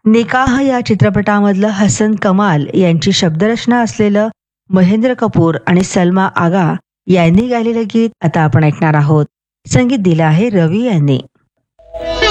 निकाह या चित्रपटामधलं हसन कमाल यांची शब्दरचना असलेलं महेंद्र कपूर आणि सलमा आगा यांनी गायलेलं गीत आता आपण ऐकणार आहोत. संगीत दिलं आहे रवी यांनी.